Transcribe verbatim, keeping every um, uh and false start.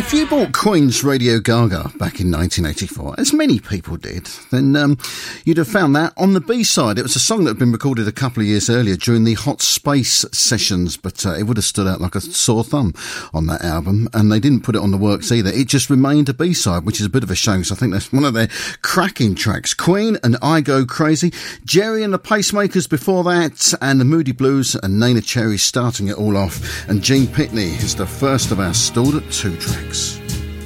If you bought Queen's Radio Gaga back in nineteen eighty-four, as many people did, then um, you'd have found that on the B-side. It was a song that had been recorded a couple of years earlier during the Hot Space sessions, but uh, it would have stood out like a sore thumb on that album, and they didn't put it on the works either. It just remained a B-side, which is a bit of a shame, because I think that's one of their cracking tracks. Queen and I Go Crazy, Jerry and the Pacemakers before that, and the Moody Blues and Neneh Cherry starting it all off, and Gene Pitney is the first of our stalled at two tracks.